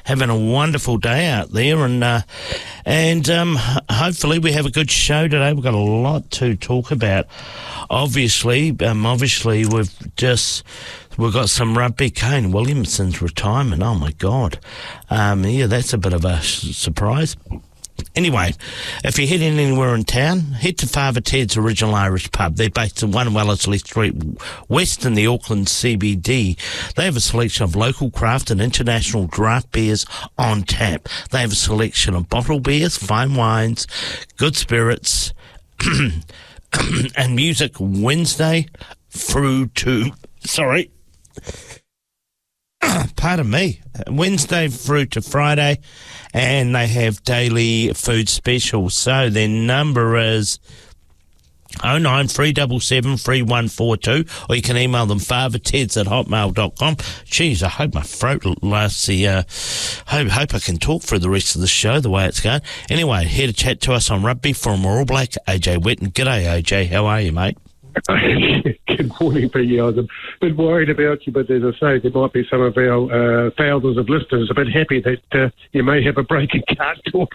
having a wonderful day out there, and hopefully we have a good show today. We've got a lot to talk about. Obviously, we've got some rugby. Kane Williamson's retirement. Oh my God, that's a bit of a surprise. Anyway, if you're heading anywhere in town, head to Father Ted's Original Irish Pub. They're based in 1 Wellesley Street West in the Auckland CBD. They have a selection of local craft and international draft beers on tap. They have a selection of bottled beers, fine wines, good spirits, and music Wednesday through to... Pardon me. Wednesday through to Friday, and they have daily food specials. So their number is 09377 3142, or you can email them fatherteds@hotmail.com. Geez, I hope my throat lasts hope I can talk through the rest of the show the way it's going. Anyway, here to chat to us on rugby from All Black, AJ Wetton. G'day, AJ. How are you, mate? Good morning, Peggy. I was a bit worried about you, but as I say, there might be some of our thousands of listeners a bit happy that you may have a break and can't talk.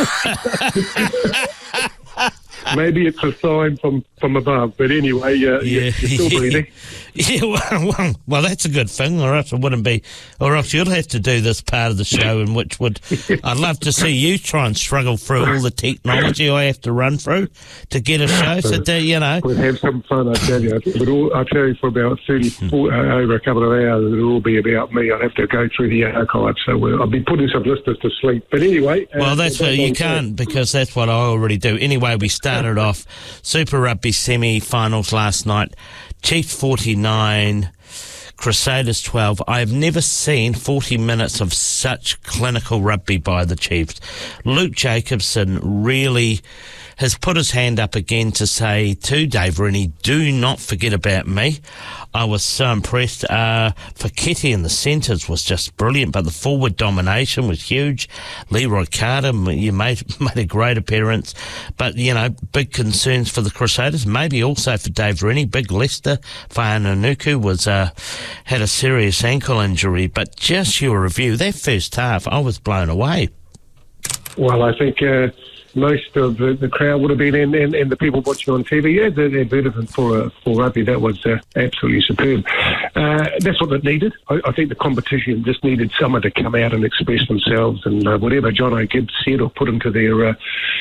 Maybe it's a sign from above, but anyway, you're still breathing. Yeah, well, that's a good thing, or else it wouldn't be, or else you'll have to do this part of the show, in which I'd love to see you try and struggle through all the technology I have to run through to get a show. So, we'll have some fun, I tell you. I'll tell you, for about 34, over a couple of hours, it'll all be about me. I'll have to go through the archives, so I'll be putting some listeners to sleep. But anyway... well, that's what you can't, because that's what I already do. Anyway, we started off Super Rugby semi-finals last night. Chiefs 49, Crusaders 12. I have never seen 40 minutes of such clinical rugby by the Chiefs. Luke Jacobson really has put his hand up again to say to Dave Rennie, do not forget about me. I was so impressed. Fekete in the centres was just brilliant, but the forward domination was huge. Leroy Carter, you made a great appearance, but, big concerns for the Crusaders, maybe also for Dave Rennie. Big Leicester, Whananuku had a serious ankle injury, but just your review, that first half, I was blown away. Well, I think... most of the crowd would have been in, and the people watching on TV, they're beautiful for rugby. That was absolutely superb. That's what it needed. I think the competition just needed someone to come out and express themselves, and whatever John O'Gibbs said or put into their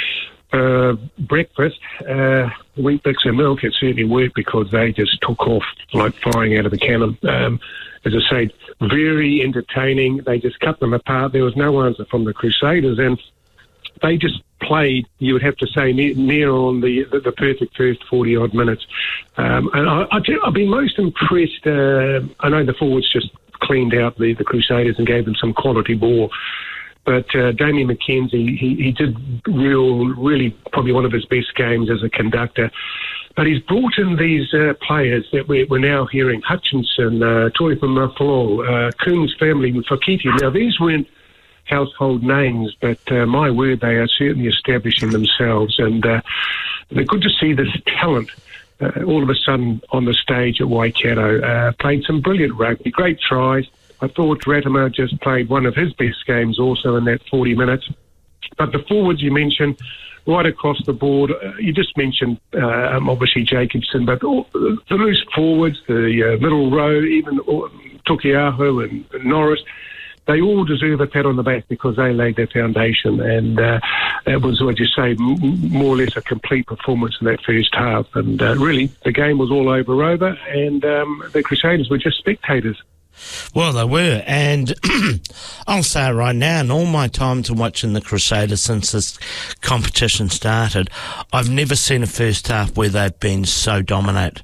breakfast, wheat bix and milk, it certainly worked, because they just took off like firing out of a cannon. As I say, very entertaining. They just cut them apart. There was no answer from the Crusaders, and they just played, you would have to say, near on the perfect first 40-odd minutes. And I've been most impressed. I know the forwards just cleaned out the Crusaders and gave them some quality ball. But Damien McKenzie, he did really probably one of his best games as a conductor. But he's brought in these players that we're now hearing, Hutchinson, Toifa-Mafolo, Coons family, Fekete. Now, these weren't household names, but my word, they are certainly establishing themselves, and they're good to see this talent all of a sudden on the stage at Waikato. Played some brilliant rugby, great tries. I thought Ratimer just played one of his best games also in that 40 minutes. But the forwards you mentioned, right across the board, you just mentioned obviously Jacobson, but the loose forwards, the middle row, even Tukiaho and Norris, they all deserve a pat on the back, because they laid their foundation, and it was, what you say, more or less a complete performance in that first half. And really, the game was all over, and the Crusaders were just spectators. Well, they were, and I'll say it right now, in all my time to watching the Crusaders since this competition started, I've never seen a first half where they've been so dominated.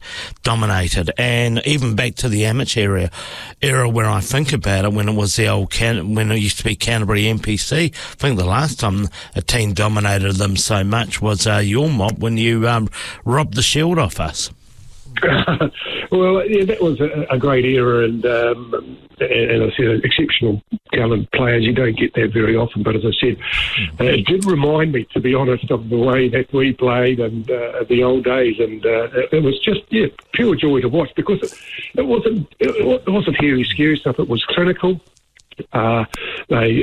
And even back to the amateur era where I think about it, when it was the old when it used to be Canterbury NPC, I think the last time a team dominated them so much was your mob, when you robbed the shield off us. Well, yeah, that was a great era, and I said, exceptional gallant players. You don't get that very often, but as I said, it did remind me, to be honest, of the way that we played and the old days, and it was just pure joy to watch, because it wasn't hairy, scary stuff. It was clinical. They